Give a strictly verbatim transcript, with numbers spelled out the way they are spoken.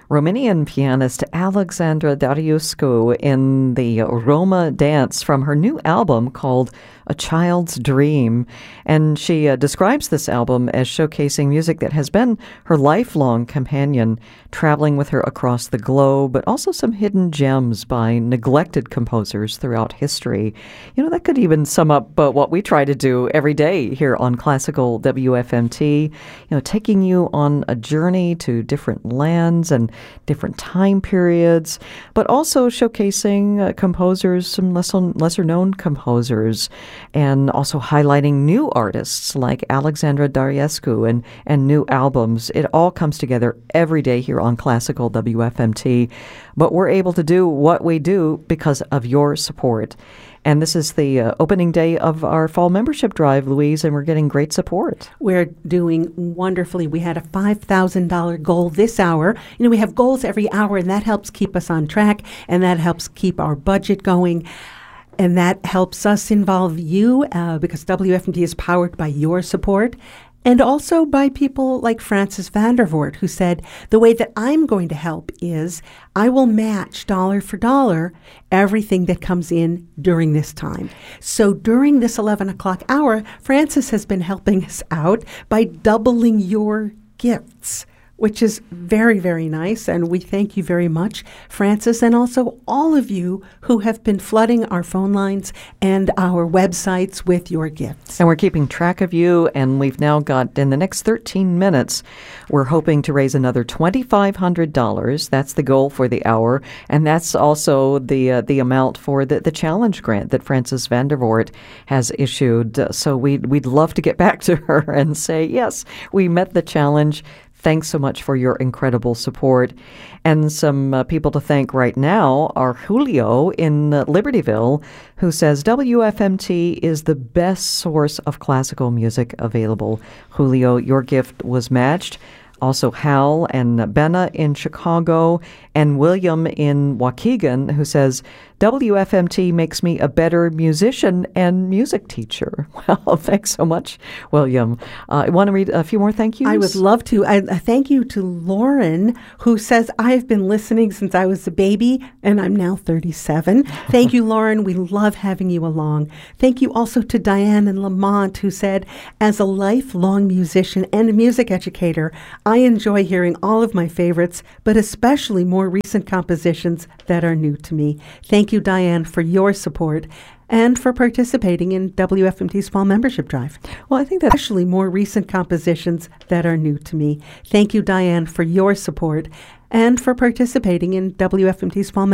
Romanian pianist Alexandra Dariuscu in the Roma dance from her new album called A Child's Dream. And she uh, describes this album as showcasing music that has been her lifelong companion, traveling with her across the globe, but also some hidden gems by neglected composers throughout history. You know, that could even sum up uh, what we try to do every day here on Classical W F M T, you know, taking you on a journey to different lands and different time periods, but also showcasing uh, composers, some lesser, lesser-known composers, and also highlighting new artists like Alexandra Dariuscu and, and new albums. It all comes together every day here on Classical W F M T, but we're able to do what we do because of your support. And this is the uh, opening day of our fall membership drive, Louise, and we're getting great support. We're doing wonderfully. We had a five thousand dollars goal this hour. You know, we have goals every hour, and that helps keep us on track, and that helps keep our budget going. And that helps us involve you uh, because W F M T is powered by your support. And also by people like Francis Vandervoort, who said, the way that I'm going to help is I will match dollar for dollar everything that comes in during this time. So during this eleven o'clock hour, Francis has been helping us out by doubling your gifts, which is very, very nice. And we thank you very much, Francis, and also all of you who have been flooding our phone lines and our websites with your gifts. And we're keeping track of you, and we've now got, in the next thirteen minutes, we're hoping to raise another twenty-five hundred dollars. That's the goal for the hour, and that's also the uh, the amount for the, the challenge grant that Francis Vandervoort has issued. Uh, so we'd, we'd love to get back to her and say, yes, we met the challenge. Thanks so much for your incredible support. And some uh, people to thank right now are Julio in uh, Libertyville, who says W F M T is the best source of classical music available. Julio, your gift was matched. Also Hal and Benna in Chicago, and William in Waukegan, who says, W F M T makes me a better musician and music teacher. Well, thanks so much, William. Uh, I want to read a few more thank yous? I would love to. I, I thank you to Lauren, who says, I've been listening since I was a baby, and I'm now thirty-seven. Thank you, Lauren. We love having you along. Thank you also to Diane in Lamont, who said, as a lifelong musician and a music educator, I enjoy hearing all of my favorites, but especially more recent compositions that are new to me. Thank you, Diane, for your support and for participating in W F M T's Fall Membership Drive. Well, I think that especially more recent compositions that are new to me. Thank you, Diane, for your support and for participating in W F M T's Fall